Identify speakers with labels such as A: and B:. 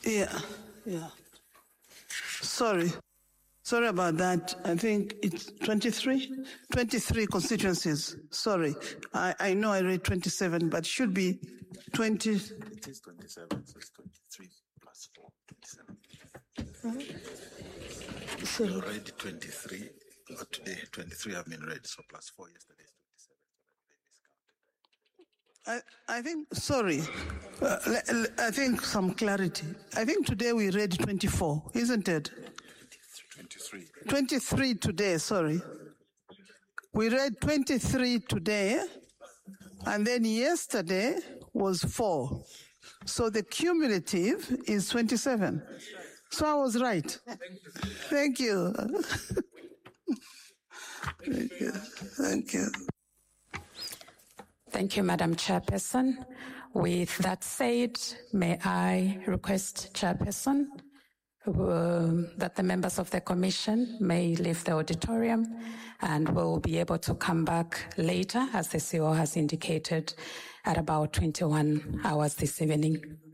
A: Yeah. Sorry about that. I think it's 23 constituencies. Sorry. I know I read 27, but should be 20.
B: It is 27, so it's 23 plus 4, 27.
A: So,
B: You already 23, but today 23 have been read, so plus 4 yesterday is 27.
A: I think, sorry, I think some clarity. I think today we read 24, isn't it?
B: 23.
A: 23 today, sorry. We read 23 today, and then yesterday was 4. So the cumulative is 27. So I was right. Thank you. Thank you.
C: Thank you, Madam Chairperson. With that said, may I request, Chairperson, that the members of the Commission may leave the auditorium, and we'll be able to come back later, as the CEO has indicated, at about 21 hours this evening.